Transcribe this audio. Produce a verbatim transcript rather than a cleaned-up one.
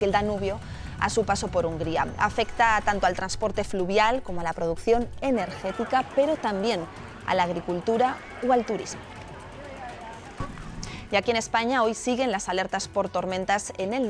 el Danubio a su paso por Hungría. Afecta tanto al transporte fluvial como a la producción energética, pero también a la agricultura o al turismo. Y aquí en España hoy siguen las alertas por tormentas en el